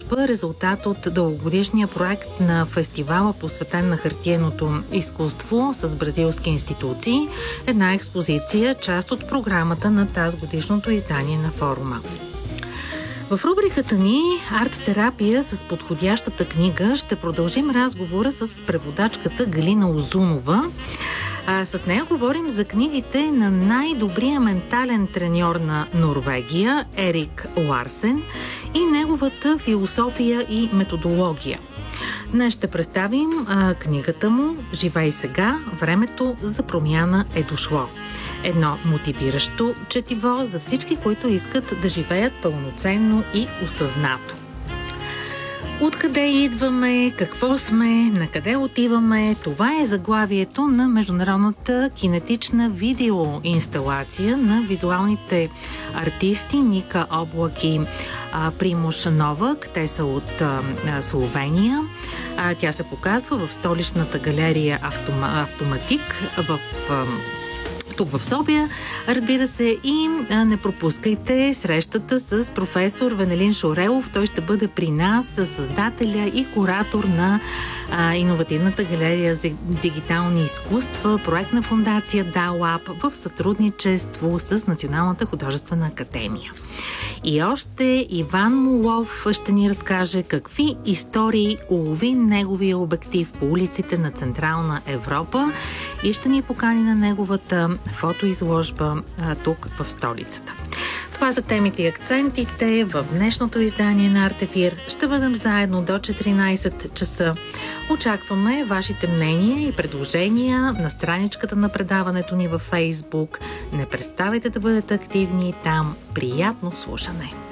изложба, резултат от дългогодишния проект на фестивала, посветен на хартиеното изкуство с бразилски институции. Една експозиция, част от програмата на тазгодишното издание на форума. В рубриката ни «Арт-терапия» с подходящата книга ще продължим разговора с преводачката Галина Узунова. С нея говорим за книгите на най-добрия ментален треньор на Норвегия Ерик Ларсен и неговата философия и методология. Днес ще представим книгата му «Живей сега, времето за промяна е дошло». Едно мотивиращо четиво за всички, които искат да живеят пълноценно и осъзнато. Откъде идваме, какво сме, накъде отиваме, това е заглавието на международната кинетична видеоинсталация на визуалните артисти Ника Облак и Примуш Новак. Те са от Словения. Тя се показва в столичната галерия Автоматик тук в София. Разбира се, и не пропускайте срещата с професор Венелин Шорелов. Той ще бъде при нас, създателя и куратор на иновативната галерия за дигитални изкуства, проектна фондация DALAB в сътрудничество с Националната художествена академия. И още Иван Молов ще ни разкаже какви истории улови неговия обектив по улиците на Централна Европа и ще ни покани на неговата фотоизложба тук в столицата. Това са темите и акцентите в днешното издание на Артефир. Ще бъдем заедно до 14 часа. Очакваме вашите мнения и предложения на страничката на предаването ни във Фейсбук. Не преставайте да бъдете активни там. Приятно слушане!